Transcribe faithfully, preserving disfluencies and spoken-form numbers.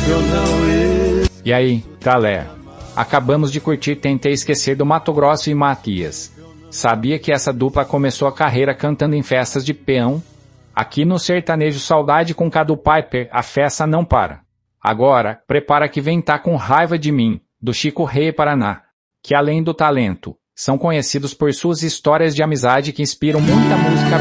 E aí, galera? Acabamos de curtir Tentei Esquecer do Mato Grosso e Matias. Sabia que essa dupla começou a carreira cantando em festas de peão? Aqui no Sertanejo Saudade com Cadu Piper, a festa não para. Agora, prepara que vem tá com raiva de mim, do Chico Rei Paraná, que além do talento, são conhecidos por suas histórias de amizade que inspiram muita música